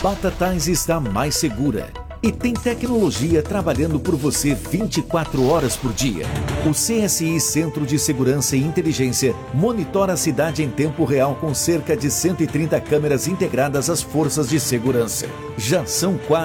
Batatais está mais segura e tem tecnologia trabalhando por você 24 horas por dia. O CSI Centro de Segurança e Inteligência monitora a cidade em tempo real com cerca de 130 câmeras integradas às forças de segurança. Já são quase